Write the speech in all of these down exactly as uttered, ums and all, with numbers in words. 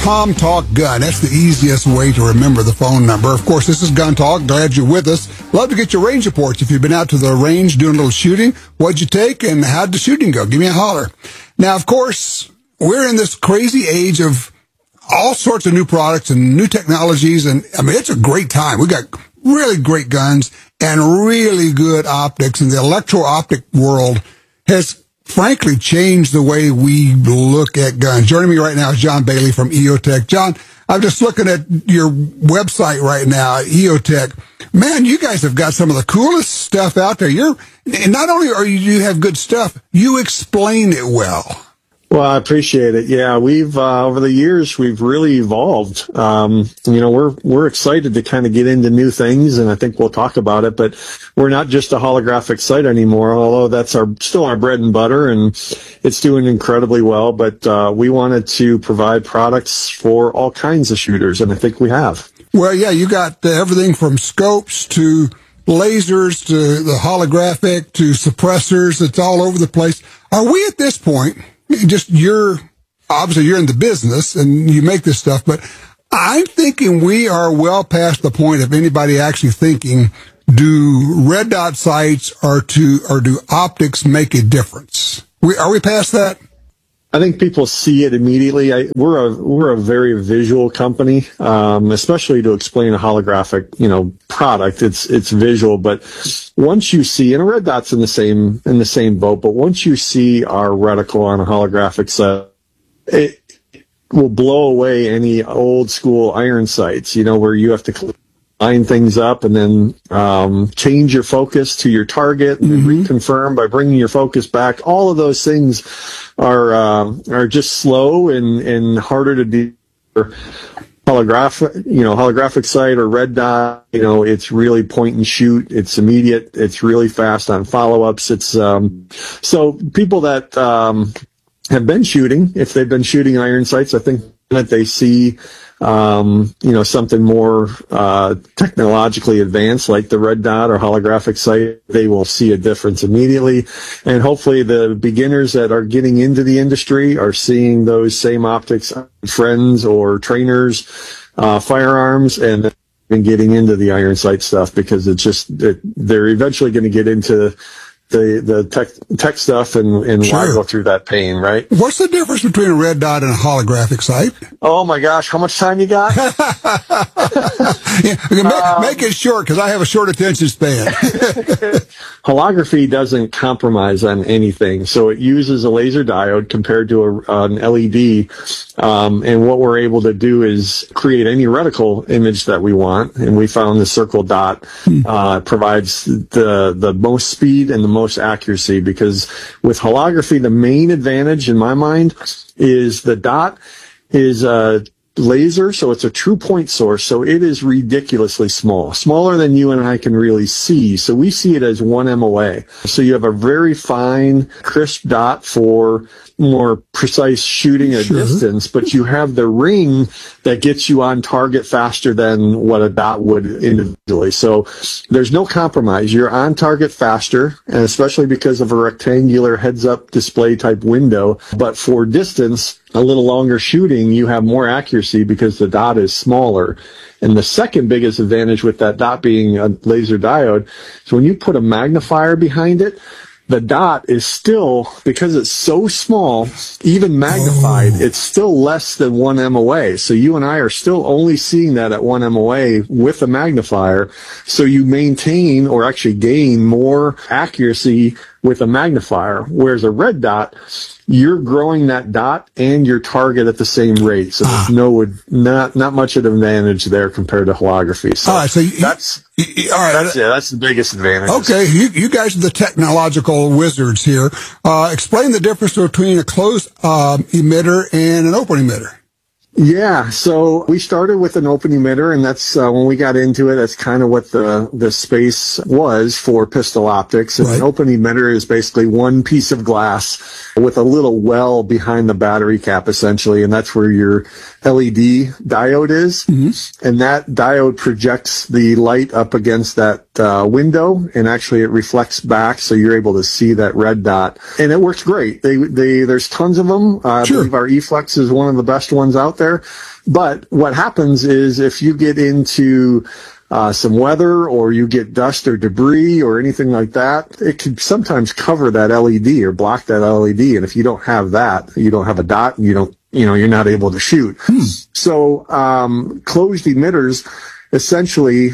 Tom Talk Gun. That's the easiest way to remember the phone number. Of course, this is Gun Talk. Glad you're with us. Love to get your range reports. If you've been out to the range doing a little shooting, what'd you take and how'd the shooting go? Give me a holler. Now, of course, we're in this crazy age of all sorts of new products and new technologies. And I mean, it's a great time. We got really great guns and really good optics. And the electro-optic world has frankly changed the way we look at guns. Joining me right now is John Bailey from EOTech. John, I'm just looking at your website right now, EOTech. Man, you guys have got some of the coolest stuff out there. You're, and not only are you, you have good stuff, you explain it well. Well, I appreciate it. Yeah, we've uh, over the years we've really evolved. Um, you know, we're we're excited to kind of get into new things, and I think we'll talk about it. But we're not just a holographic sight anymore, although that's our still our bread and butter, and it's doing incredibly well. But uh, we wanted to provide products for all kinds of shooters, and I think we have. Well, yeah, you got uh, everything from scopes to lasers to the holographic to suppressors. It's all over the place. Are we at this point? Just you're, obviously you're in the business and you make this stuff, but I'm thinking we are well past the point of anybody actually thinking, do red dot sights or to, or do optics make a difference? We, are we past that? I think people see it immediately. I, we're a we're a very visual company, um, especially to explain a holographic, you know, product. It's it's visual, but once you see, and a red dot's in the same in the same boat, but once you see our reticle on a holographic set, it will blow away any old school iron sights. You know, where you have to line things up and then um, change your focus to your target and mm-hmm. reconfirm by bringing your focus back. All of those things are uh, are just slow and, and harder to do. Holographic, you know, holographic sight or red dot, you know, it's really point and shoot. It's immediate. It's really fast on follow-ups. It's um, so people that um, have been shooting, if they've been shooting iron sights, I think that they see Um, you know, something more uh, technologically advanced like the red dot or holographic sight, they will see a difference immediately. And hopefully the beginners that are getting into the industry are seeing those same optics on friends or trainers, uh, firearms, and then getting into the iron sight stuff because it's just, it, they're eventually going to get into the the tech tech stuff and, and sure. why go through that pain, right? What's the difference between a red dot and a holographic sight? Oh my gosh, how much time you got? yeah, make, um, make it short because I have a short attention span. Holography doesn't compromise on anything, so it uses a laser diode compared to a, an L E D, um, and what we're able to do is create any reticle image that we want, and we found the circle dot uh, provides the the most speed and the most accuracy, because with holography, the main advantage in my mind is the dot is a laser, so it's a true point source, so it is ridiculously small, smaller than you and I can really see. So we see it as one M O A. So you have a very fine, crisp dot for more precise shooting at sure. distance, but you have the ring that gets you on target faster than what a dot would individually. So there's no compromise. You're on target faster, and especially because of a rectangular heads-up display type window. But for distance, a little longer shooting, you have more accuracy because the dot is smaller. And the second biggest advantage with that dot being a laser diode is when you put a magnifier behind it, the dot is still, because it's so small, even magnified, oh. it's still less than one M O A. So you and I are still only seeing that at one M O A with a magnifier. So you maintain or actually gain more accuracy with a magnifier, whereas a red dot, you're growing that dot and your target at the same rate. So there's no, not, not much of an advantage there compared to holography. So, all right, so you, that's, you, all right. That's, yeah, that's the biggest advantage. Okay. You, you guys are the technological wizards here. Uh, explain the difference between a closed, uh, emitter and an open emitter. Yeah, so we started with an open emitter, and that's uh, when we got into it. That's kind of what the the space was for pistol optics. And right. An open emitter is basically one piece of glass with a little well behind the battery cap, essentially, and that's where your L E D diode is. Mm-hmm. And that diode projects the light up against that uh, window, and actually it reflects back, so you're able to see that red dot, and it works great. They they there's tons of them. Uh, sure. I believe our E-Flex is one of the best ones out there. there. But what happens is if you get into uh, some weather or you get dust or debris or anything like that, it can sometimes cover that L E D or block that L E D. And if you don't have that, you don't have a dot, you don't, you know, you're not able to shoot. Hmm. So um, closed emitters essentially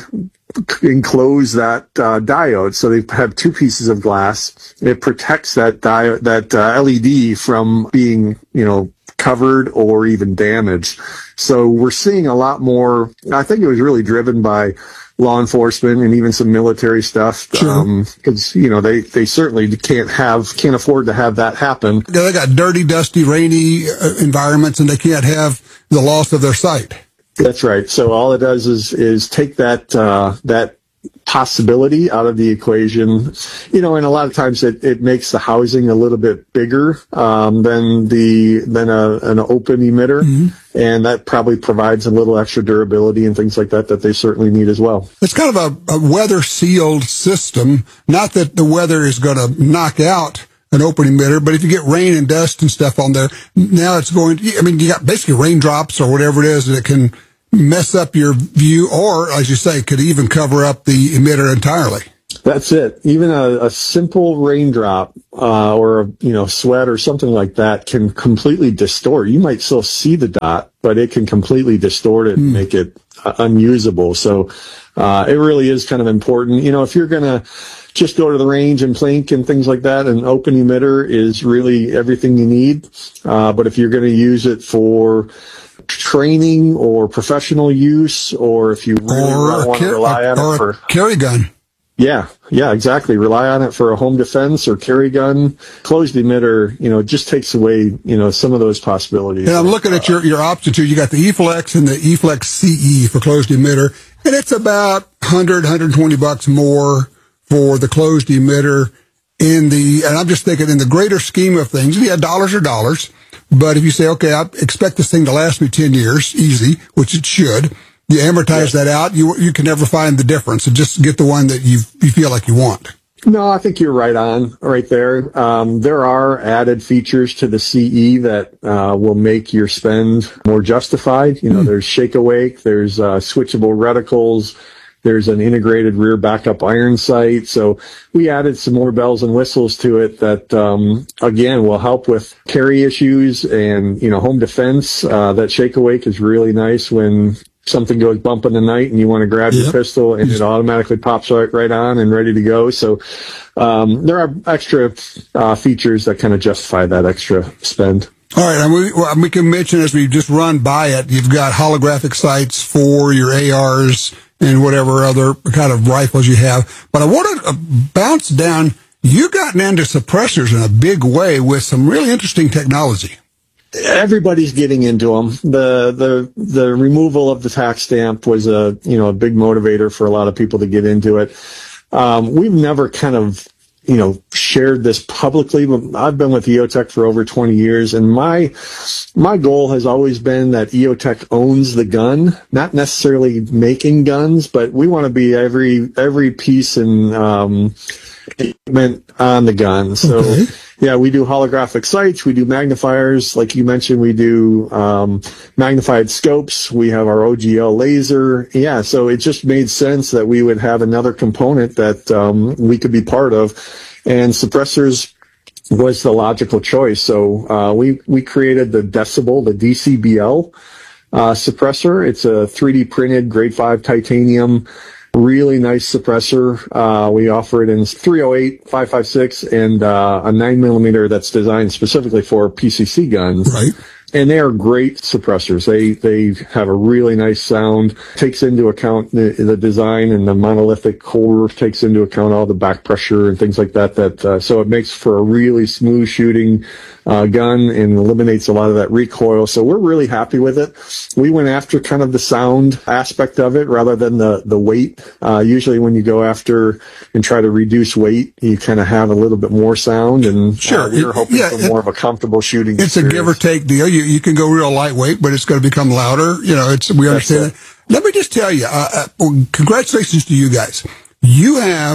enclose that uh, diode. So they have two pieces of glass. It protects that diode, that uh, L E D from being, you know, covered or even damaged. So we're seeing a lot more. I think it was really driven by law enforcement and even some military stuff. Sure. Um, cause, you know, they, they certainly can't have, can't afford to have that happen. They got dirty, dusty, rainy uh, environments, and they can't have the loss of their sight. That's right. So all it does is, is take that, uh, that possibility out of the equation, you know, and a lot of times it, it makes the housing a little bit bigger, um, than the, than a, an open emitter. Mm-hmm. And that probably provides a little extra durability and things like that that they certainly need as well. It's kind of a, a weather sealed system. Not that the weather is going to knock out an open emitter, but if you get rain and dust and stuff on there, now it's going to, I mean, you got basically raindrops or whatever it is that can mess up your view, or, as you say, could even cover up the emitter entirely. That's it. Even a, a simple raindrop uh, or, a, you know, sweat or something like that can completely distort. You might still see the dot, but it can completely distort it and mm. make it uh, unusable. So uh, it really is kind of important. You know, if you're going to just go to the range and plink and things like that, an open emitter is really everything you need. Uh, but if you're going to use it for training or professional use, or if you really or want car- to rely on or it for a carry gun. Yeah, yeah, exactly. Rely on it for a home defense or carry gun. Closed emitter, you know, just takes away, you know, some of those possibilities. And I'm looking at your, your option too. You got the E-Flex and the E-Flex C E for closed emitter, and it's about one hundred, one hundred twenty bucks more for the closed emitter in the, and I'm just thinking in the greater scheme of things, yeah, dollars are dollars. But if you say, okay, I expect this thing to last me ten years, easy, which it should, you amortize yeah. that out, you you can never find the difference. So just get the one that you you feel like you want. No, I think you're right on, right there. Um, there are added features to the C E that uh, will make your spend more justified. You know, mm. there's shake awake, there's uh, switchable reticles, there's an integrated rear backup iron sight. So we added some more bells and whistles to it that, um, again, will help with carry issues and, you know, home defense. Uh, that shake awake is really nice when something goes bump in the night and you want to grab yep. your pistol and it automatically pops right, right on and ready to go. So, um, there are extra, uh, features that kind of justify that extra spend. All right, and we, well, we can mention as we just run by it, you've got holographic sights for your A Rs and whatever other kind of rifles you have. But I want to bounce down. You've gotten into suppressors in a big way with some really interesting technology. Everybody's getting into them. The the the removal of the tax stamp was a you know a big motivator for a lot of people to get into it. Um, we've never kind of you know, shared this publicly, but I've been with E O Tech for over twenty years, and my my goal has always been that E O Tech owns the gun, not necessarily making guns, but we want to be every every piece and um, equipment on the gun. So, okay. yeah, we do holographic sights, we do magnifiers, like you mentioned, we do um, magnified scopes, we have our O G L laser. Yeah, so it just made sense that we would have another component that um, we could be part of, and suppressors was the logical choice. So uh, we we created the Decibel, the D C B L uh, suppressor. It's a three D printed grade five titanium. Really nice suppressor. Uh, we offer it in three oh eight, five five six, and uh, a nine millimeter that's designed specifically for P C C guns. Right. And they are great suppressors. They they have a really nice sound. Takes into account the, the design, and the monolithic core takes into account all the back pressure and things like that. That uh, so it makes for a really smooth shooting uh, gun and eliminates a lot of that recoil. So we're really happy with it. We went after kind of the sound aspect of it rather than the the weight. Uh, usually when you go after and try to reduce weight, you kind of have a little bit more sound. And sure, uh, we were hoping yeah, for it, more of a comfortable shooting It's experience. A give or take deal. You, you can go real lightweight, but it's going to become louder. You know, it's we understand it. Let me just tell you, uh, uh, well, congratulations to you guys. You have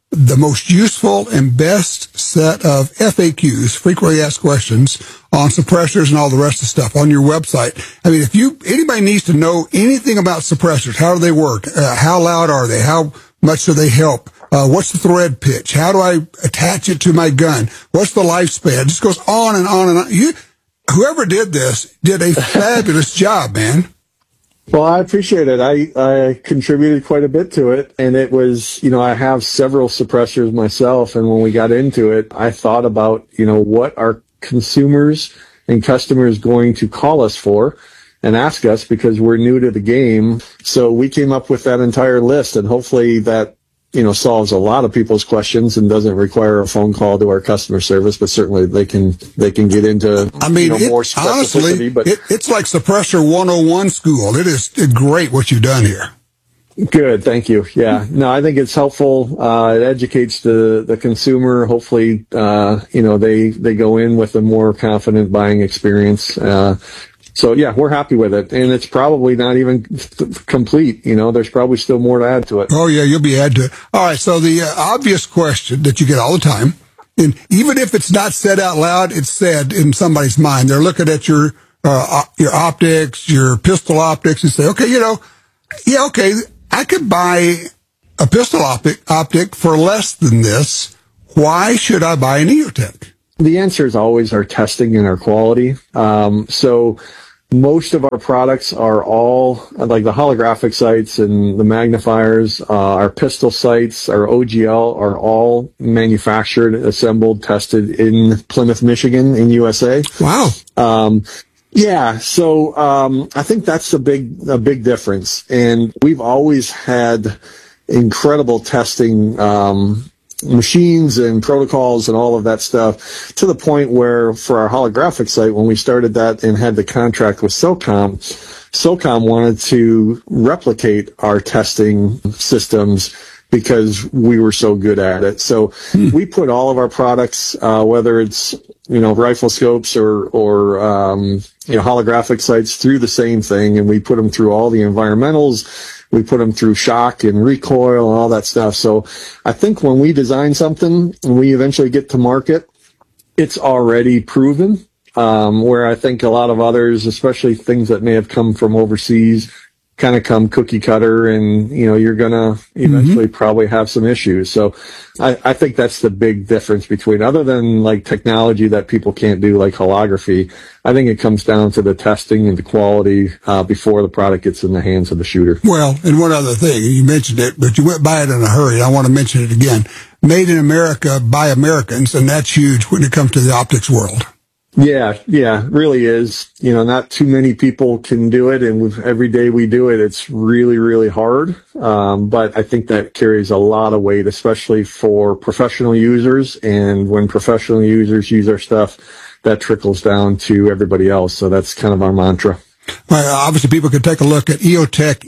the most useful and best set of F A Qs, frequently asked questions, on suppressors and all the rest of the stuff on your website. I mean, if you anybody needs to know anything about suppressors, how do they work? Uh, how loud are they? How much do they help? Uh, what's the thread pitch? How do I attach it to my gun? What's the lifespan? It just goes on and on and on. You, whoever did this did a fabulous job, man. Well, I appreciate it. I, I contributed quite a bit to it. And it was, you know, I have several suppressors myself. And when we got into it, I thought about, you know, what are consumers and customers going to call us for and ask us, because we're new to the game. So we came up with that entire list, and hopefully that, you know, solves a lot of people's questions and doesn't require a phone call to our customer service, but certainly they can, they can get into, I mean, you know, it, more specificity. honestly, but it, it's like Suppressor one oh one school. It is great what you've done here. Good. Thank you. Yeah. No, I think it's helpful. Uh, it educates the, the consumer. Hopefully, uh, you know, they, they go in with a more confident buying experience. Uh, So yeah, we're happy with it, and it's probably not even th- complete. You know, there's probably still more to add to it. Oh yeah, you'll be added to it. All right. So the uh, obvious question that you get all the time, and even if it's not said out loud, it's said in somebody's mind. They're looking at your uh, your optics, your pistol optics, and say, okay, you know, yeah, okay, I could buy a pistol optic optic for less than this. Why should I buy an EOTech? The answer is always our testing and our quality. Um, so most of our products are all, like the holographic sights and the magnifiers, uh, our pistol sights, our O G L are all manufactured, assembled, tested in Plymouth, Michigan, in U S A. Wow. Um, yeah, so um, I think that's a big, a big difference. And we've always had incredible testing um machines and protocols and all of that stuff, to the point where for our holographic site, when we started that and had the contract with SOCOM, SOCOM wanted to replicate our testing systems because we were so good at it. So hmm. we put all of our products, uh, whether it's, you know, rifle scopes or, or, um, you know, holographic sights, through the same thing. And we put them through all the environmentals. We put them through shock and recoil and all that stuff. So I think when we design something and we eventually get to market, it's already proven. Um, where I think a lot of others, especially things that may have come from overseas, kind of come cookie cutter, and, you know, you're going to eventually mm-hmm. probably have some issues. So I, I think that's the big difference between, other than like technology that people can't do, like holography, I think it comes down to the testing and the quality uh, before the product gets in the hands of the shooter. Well, and one other thing, you mentioned it, but you went by it in a hurry. I want to mention it again. Made in America by Americans, and that's huge when it comes to the optics world. Yeah, yeah, really is. You know, not too many people can do it, and we've, every day we do it, it's really, really hard. Um, but I think that carries a lot of weight, especially for professional users. And when professional users use our stuff, that trickles down to everybody else. So that's kind of our mantra. Well, obviously, people can take a look at EOTech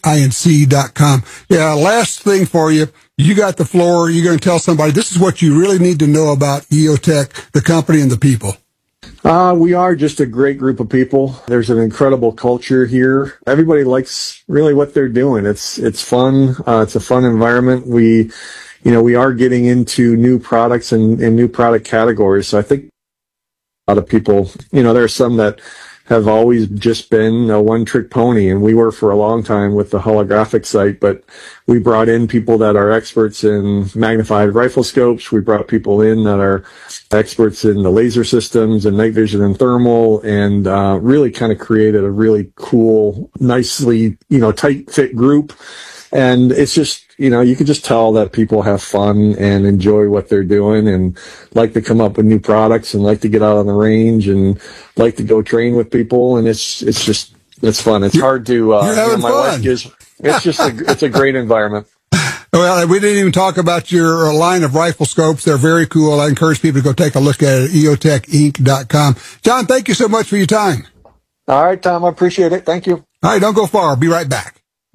Inc dot com. Yeah, last thing for you. You got the floor. You're going to tell somebody this is what you really need to know about EOTech, the company, and the people. Uh, we are just a great group of people. There's an incredible culture here. Everybody likes really what they're doing. It's, it's fun. Uh, it's a fun environment. We, you know, we are getting into new products and, and new product categories. So I think a lot of people, you know, there are some that have always just been a one-trick pony, and we were for a long time with the holographic sight, but we brought in people that are experts in magnified rifle scopes. We brought people in that are experts in the laser systems and night vision and thermal, and uh, really kind of created a really cool, nicely, you know, tight-fit group. And it's just, you know, you can just tell that people have fun and enjoy what they're doing and like to come up with new products and like to get out on the range and like to go train with people. And it's, it's just, it's fun. It's you're, hard to, uh, you're having you know, my fun. wife gives, it's just a, it's a great environment. Well, we didn't even talk about your line of rifle scopes. They're very cool. I encourage people to go take a look at it at EOTech Inc dot com. John, thank you so much for your time. All right, Tom, I appreciate it. Thank you. All right, don't go far. I'll be right back.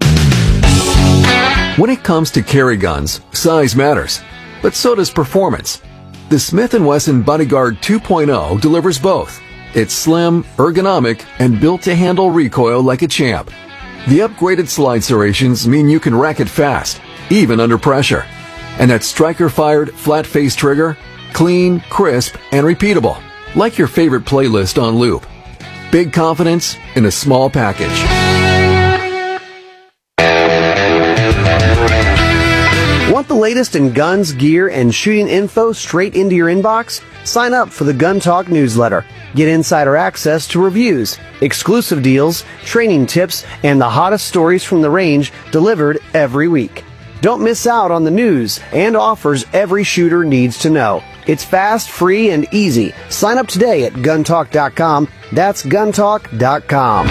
When it comes to carry guns, size matters, but so does performance. The Smith and Wesson Bodyguard two point oh delivers both. It's slim, ergonomic, and built to handle recoil like a champ. The upgraded slide serrations mean you can rack it fast, even under pressure. And that striker-fired, flat-face trigger? Clean, crisp, and repeatable. Like your favorite playlist on loop. Big confidence in a small package. Want the latest in guns, gear, and shooting info straight into your inbox? Sign up for the Gun Talk newsletter. Get insider access to reviews, exclusive deals, training tips, and the hottest stories from the range delivered every week. Don't miss out on the news and offers every shooter needs to know. It's fast, free, and easy. Sign up today at gun talk dot com. That's gun talk dot com.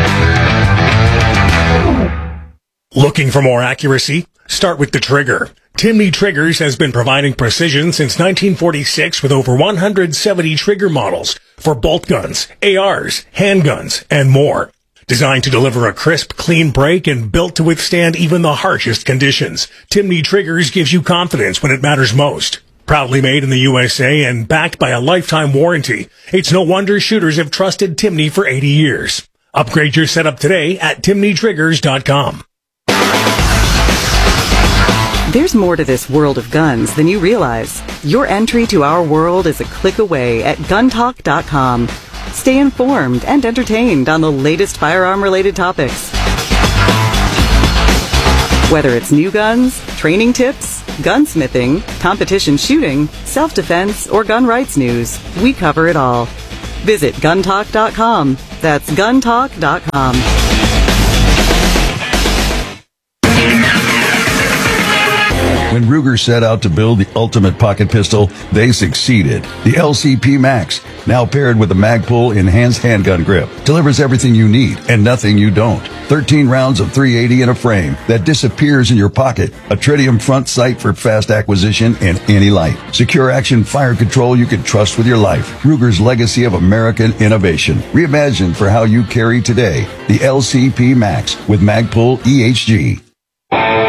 Looking for more accuracy? Start with the trigger. Timney Triggers has been providing precision since nineteen forty-six with over one hundred seventy trigger models for bolt guns, A Rs, handguns, and more. Designed to deliver a crisp, clean break and built to withstand even the harshest conditions, Timney Triggers gives you confidence when it matters most. Proudly made in the U S A and backed by a lifetime warranty, it's no wonder shooters have trusted Timney for eighty years. Upgrade your setup today at timney triggers dot com. There's more to this world of guns than you realize. Your entry to our world is a click away at gun talk dot com. Stay informed and entertained on the latest firearm-related topics. Whether it's new guns, training tips, gunsmithing, competition shooting, self-defense, or gun rights news, we cover it all. Visit gun talk dot com. That's gun talk dot com. When Ruger set out to build the ultimate pocket pistol, they succeeded. The L C P Max, now paired with the Magpul enhanced handgun grip, delivers everything you need and nothing you don't. thirteen rounds of three eighty in a frame that disappears in your pocket. A tritium front sight for fast acquisition in any light. Secure action fire control you can trust with your life. Ruger's legacy of American innovation. Reimagined for how you carry today. The L C P Max with Magpul E H G.